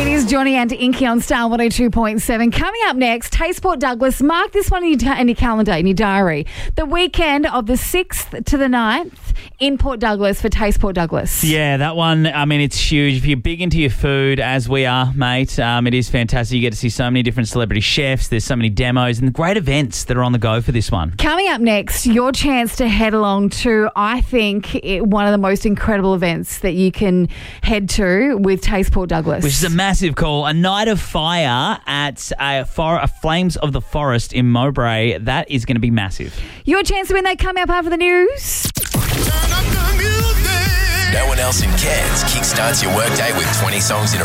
It is Johnny and Inky on Star 102.7. Coming up next, Taste Port Douglas. Mark this one in your calendar, in your diary. The weekend of the 6th to the 9th in Port Douglas for Taste Port Douglas. Yeah, that one, I mean, it's huge. If you're big into your food, as we are, mate, it is fantastic. You get to see so many different celebrity chefs. There's so many demos and great events that are on the go for this one. Coming up next, your chance to head along to, I think, one of the most incredible events that you can head to with Taste Port Douglas. Which is a massive call. A night of fire at Flames of the Forest in Mowbray. That is going to be massive. Your chance to win that coming up after the news. No one else in Cairns kickstarts your workday with 20 songs in a